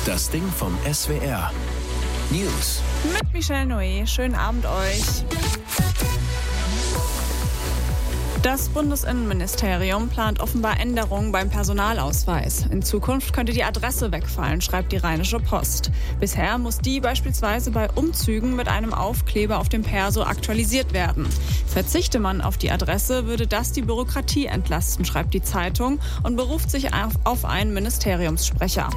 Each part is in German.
Das Ding vom SWR. News. Mit Michelle Noé. Schönen Abend euch. Das Bundesinnenministerium plant offenbar Änderungen beim Personalausweis. In Zukunft könnte die Adresse wegfallen, schreibt die Rheinische Post. Bisher muss die beispielsweise bei Umzügen mit einem Aufkleber auf dem Perso aktualisiert werden. Verzichte man auf die Adresse, würde das die Bürokratie entlasten, schreibt die Zeitung und beruft sich auf einen Ministeriumssprecher.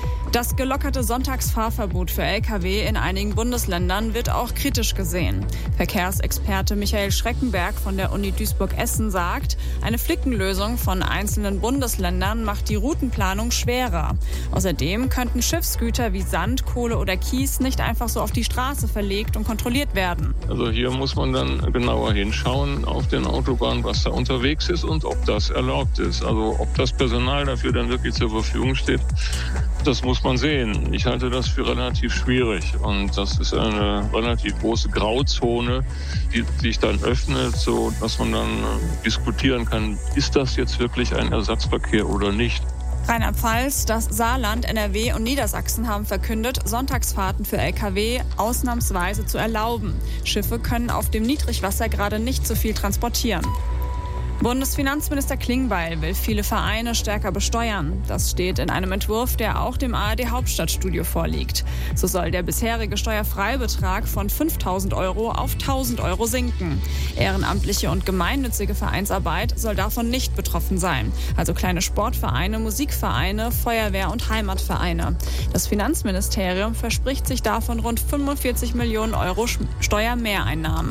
Das gelockerte Sonntagsfahrverbot für Lkw in einigen Bundesländern wird auch kritisch gesehen. Verkehrsexperte Michael Schreckenberg von der Uni Duisburg-Essen sagt, eine Flickenlösung von einzelnen Bundesländern macht die Routenplanung schwerer. Außerdem könnten Schiffsgüter wie Sand, Kohle oder Kies nicht einfach so auf die Straße verlegt und kontrolliert werden. Also hier muss man dann genauer hinschauen auf den Autobahnen, was da unterwegs ist und ob das erlaubt ist. Also ob das Personal dafür dann wirklich zur Verfügung steht, das muss man sehen. Ich halte das für relativ schwierig und das ist eine relativ große Grauzone, die sich dann öffnet, so dass man dann diskutieren kann, ist das jetzt wirklich ein Ersatzverkehr oder nicht. Rheinland-Pfalz, das Saarland, NRW und Niedersachsen haben verkündet, Sonntagsfahrten für Lkw ausnahmsweise zu erlauben. Schiffe können auf dem Niedrigwasser gerade nicht so viel transportieren. Bundesfinanzminister Klingbeil will viele Vereine stärker besteuern. Das steht in einem Entwurf, der auch dem ARD-Hauptstadtstudio vorliegt. So soll der bisherige Steuerfreibetrag von 5.000 € auf 1.000 € sinken. Ehrenamtliche und gemeinnützige Vereinsarbeit soll davon nicht betroffen sein. Also kleine Sportvereine, Musikvereine, Feuerwehr- und Heimatvereine. Das Finanzministerium verspricht sich davon rund 45 Millionen € Steuermehreinnahmen.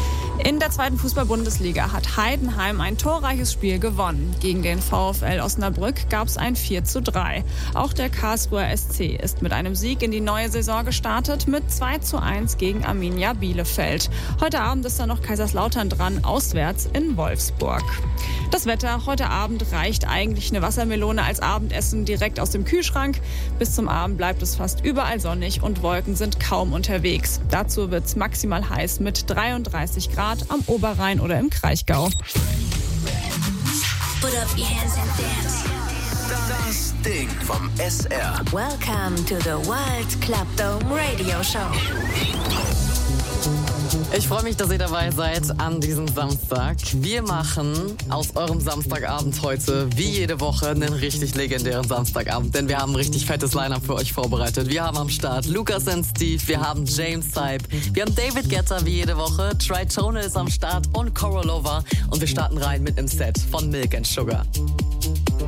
In der zweiten Fußball-Bundesliga hat Heidenheim ein torreiches Spiel gewonnen. Gegen den VfL Osnabrück gab es ein 4:3. Auch der Karlsruher SC ist mit einem Sieg in die neue Saison gestartet mit 2:1 gegen Arminia Bielefeld. Heute Abend ist dann noch Kaiserslautern dran, auswärts in Wolfsburg. Das Wetter: Heute Abend reicht eigentlich eine Wassermelone als Abendessen direkt aus dem Kühlschrank. Bis zum Abend bleibt es fast überall sonnig und Wolken sind kaum unterwegs. Dazu wird es maximal heiß mit 33 Grad am Oberrhein oder im Kraichgau. Put up your hands and dance. Das Ding vom SR. Welcome to the World Club Dome Radio Show. Ich freue mich, dass ihr dabei seid an diesem Samstag. Wir machen aus eurem Samstagabend heute, wie jede Woche, einen richtig legendären Samstagabend. Denn wir haben ein richtig fettes Line-Up für euch vorbereitet. Wir haben am Start Lukas and Steve, wir haben James Hype, wir haben David Guetta wie jede Woche, Tritone ist am Start und Coralova. Und wir starten rein mit einem Set von Milk and Sugar.